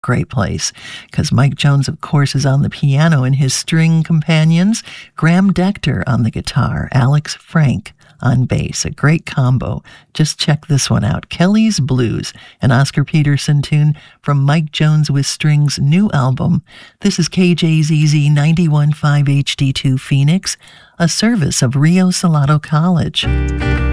Great place, because Mike Jones, of course, is on the piano and his string companions, Graham Decter on the guitar, Alex Frank on bass. A great combo. Just check this one out. Kelly's Blues, an Oscar Peterson tune from Mike Jones with Strings' new album. This is KJZZ 91.5 HD2 Phoenix, a service of Rio Salado College.